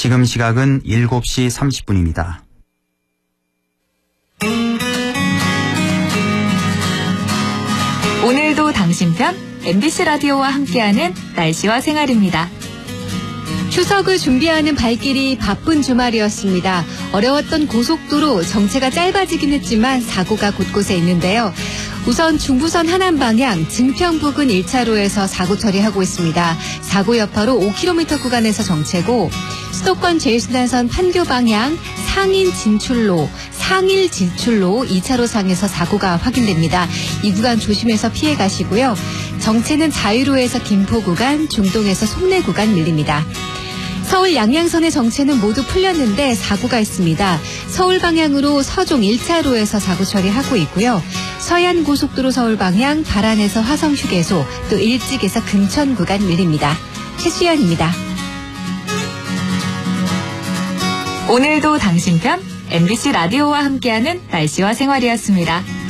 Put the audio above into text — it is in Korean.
지금 시각은 7시 30분입니다. 오늘도 당신 편 MBC 라디오와 함께하는 날씨와 생활입니다. 추석을 준비하는 발길이 바쁜 주말이었습니다. 어려웠던 고속도로 정체가 짧아지긴 했지만 사고가 곳곳에 있는데요. 우선 중부선 하남 방향 증평 부근 1차로에서 사고 처리하고 있습니다. 사고 여파로 5km 구간에서 정체고, 수도권 제1순환선 판교 방향 상일 진출로 2차로 상에서 사고가 확인됩니다. 이 구간 조심해서 피해 가시고요. 정체는 자유로에서 김포 구간, 중동에서 송내 구간 밀립니다. 서울 양양선의 정체는 모두 풀렸는데 사고가 있습니다. 서울 방향으로 서종 1차로에서 사고 처리하고 있고요. 서해안고속도로 서울 방향 발안에서 화성휴게소, 또 일찍에서 금천 구간 밀립니다. 최수연입니다. 오늘도 당신 편 MBC 라디오와 함께하는 날씨와 생활이었습니다.